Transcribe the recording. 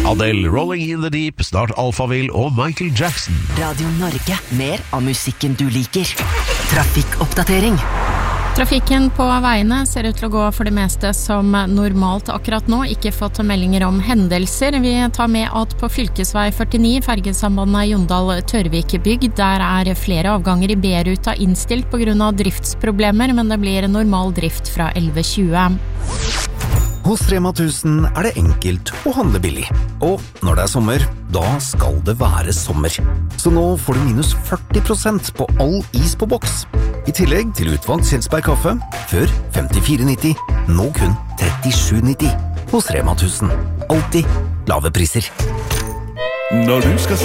Adele, Rolling in the Deep, snart Alphaville og Michael Jackson. Radio Norge, mer av musikken du liker. Trafikkoppdatering. Trafikken på veiene ser ut til å gå for det meste som normalt akkurat nå. Ikke fått meldinger om hendelser. Vi tar med at på fylkesvei 49, fergesambandet Jondal-Tørvik-bygd, der er flere avganger i B-ruta innstilt på grunn av driftsproblemer, men det blir normal drift fra 11:20. Hos Rema 1000 er det enkelt å handle billig. Og når det er sommer, da skal det være sommer. Så nå får du minus 40% på all is på boks. I tillegg til utvalgt Kjelsberg kaffe, før 54,90, nå kun 37,90. Hos Rema 1000. Alltid lave priser. Når du skal